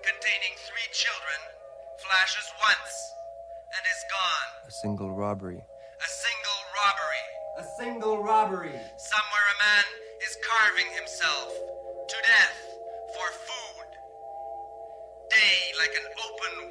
containing 3 children, flashes once and is gone. A single robbery. A single robbery. A single robbery. Somewhere a man is carving himself to death for food. Day like an open